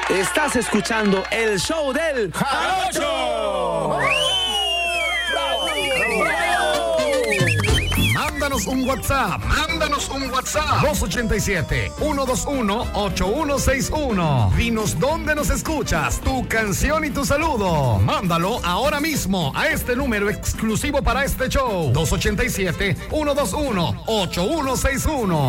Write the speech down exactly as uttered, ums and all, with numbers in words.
Estás escuchando el show del Jarocho. Mándanos un WhatsApp, mándanos un WhatsApp. dos ocho siete, uno dos uno, ocho uno seis uno. Dinos dónde nos escuchas, tu canción y tu saludo. Mándalo ahora mismo a este número exclusivo para este show. dos ocho siete, uno dos uno, ocho uno seis uno.